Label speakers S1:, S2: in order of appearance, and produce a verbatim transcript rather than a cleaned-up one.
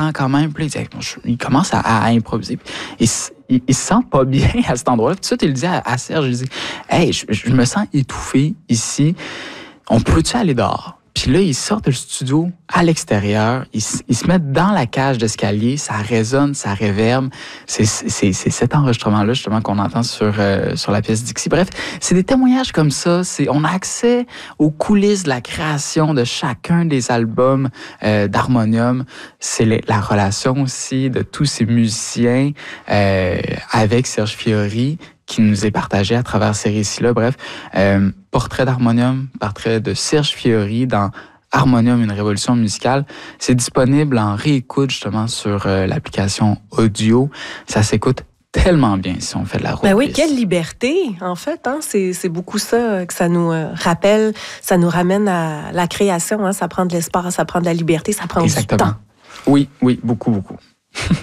S1: temps quand même. Puis là, il, dit, bon, je, il commence à, à improviser. Et, il, il se sent pas bien à cet endroit-là. Tout de suite, il dit à, à Serge, il dit, hey, je, je me sens étouffé ici. On peut-tu aller dehors? Puis là, ils sortent du studio à l'extérieur, ils, ils se mettent dans la cage d'escalier, ça résonne, ça réverbe. C'est, c'est, c'est cet enregistrement-là, justement, qu'on entend sur, euh, sur la pièce Dixie. Bref, c'est des témoignages comme ça. C'est, on a accès aux coulisses de la création de chacun des albums euh, d'Harmonium. C'est les, la relation aussi de tous ces musiciens euh, avec Serge Fiori, qui nous est partagé à travers ces récits-là. Bref, euh, Portrait d'Harmonium, portrait de Serge Fiori dans Harmonium, une révolution musicale. C'est disponible en réécoute justement sur euh, l'application audio. Ça s'écoute tellement bien si on fait de la road.
S2: Ben oui, quelle liberté, en fait. Hein? C'est, c'est beaucoup ça que ça nous euh, rappelle, ça nous ramène à la création. Hein? Ça prend de l'espace, ça prend de la liberté, ça prend
S1: Exactement.
S2: du temps.
S1: Oui, oui, beaucoup, beaucoup.